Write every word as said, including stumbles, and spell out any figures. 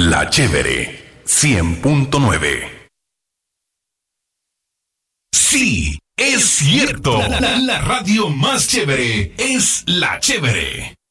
La Chévere cien punto nueve. Sí, es cierto. La, la, la radio más chévere es La Chévere.